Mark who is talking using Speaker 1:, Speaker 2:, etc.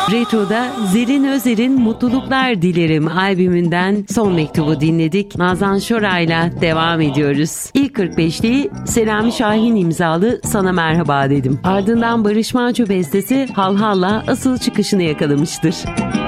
Speaker 1: Retro'da Zerrin Özer'in Mutluluklar Dilerim albümünden son mektubu dinledik. Nazan Şoray'la devam ediyoruz. İlk 45'liği Selami Şahin imzalı Sana Merhaba dedim. Ardından Barış Manço bestesi Hal Hal'la asıl çıkışını yakalamıştır.